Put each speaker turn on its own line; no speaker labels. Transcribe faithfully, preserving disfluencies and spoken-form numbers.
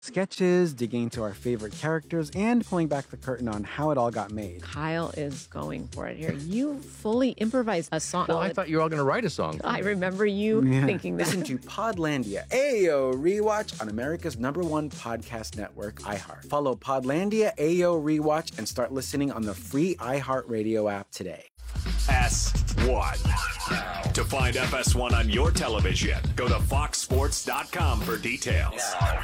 sketches, digging into our favorite characters, and pulling back the curtain on how it all got made.
Kyle is going for it here. You fully improvised a song.
Well, I thought you were all going to write a song.
I remember you
Yeah.
thinking that.
Listen to Podlandia, Ayo Rewatch on America's number one podcast network, iHeart. Follow Podlandia, Ayo Rewatch, and start listening on the free iHeartRadio app today.
S one. To find F S one on your television, go to fox sports dot com for details.